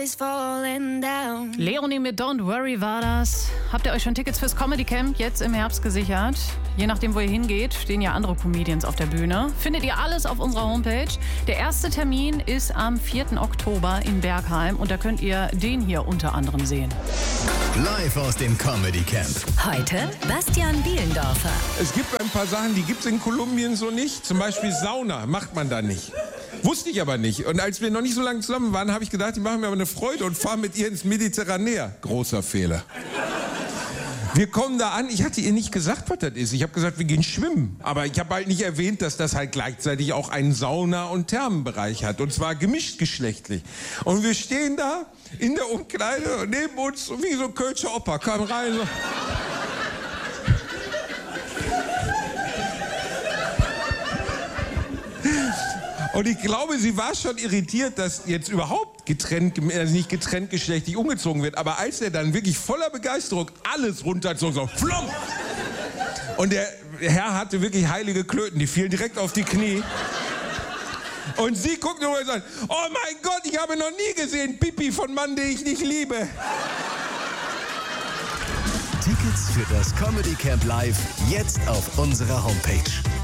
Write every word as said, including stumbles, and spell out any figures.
Leonie mit Don't Worry war das. Habt ihr euch schon Tickets fürs Comedy Camp jetzt im Herbst gesichert? Je nachdem, wo ihr hingeht, stehen ja andere Comedians auf der Bühne. Findet ihr alles auf unserer Homepage. Der erste Termin ist am vierten Oktober in Bergheim und da könnt ihr den hier unter anderem sehen. Live aus dem Comedy Camp. Heute Bastian Bielendorfer. Es gibt ein paar Sachen, die gibt es in Kolumbien so nicht. Zum Beispiel Sauna macht man da nicht. Wusste ich aber nicht. Und als wir noch nicht so lange zusammen waren, habe ich gedacht, die machen mir aber eine Freude und fahren mit ihr ins Mediterranär. Großer Fehler. Wir kommen da an, ich hatte ihr nicht gesagt, was das ist. Ich habe gesagt, wir gehen schwimmen. Aber ich habe halt nicht erwähnt, dass das halt gleichzeitig auch einen Sauna- und Thermenbereich hat. Und zwar gemischt geschlechtlich. Und wir stehen da in der Umkleide und neben uns, wie so ein Kölscher Opa, kam rein so... Und ich glaube, sie war schon irritiert, dass jetzt überhaupt getrennt, also nicht getrennt geschlechtlich umgezogen wird. Aber als er dann wirklich voller Begeisterung alles runterzog, so flom! Und der Herr hatte wirklich heilige Klöten, die fielen direkt auf die Knie. Und sie guckt nur und sagt, oh mein Gott, ich habe noch nie gesehen Pipi von Mann, den ich nicht liebe. Tickets für das Comedy Camp Live jetzt auf unserer Homepage.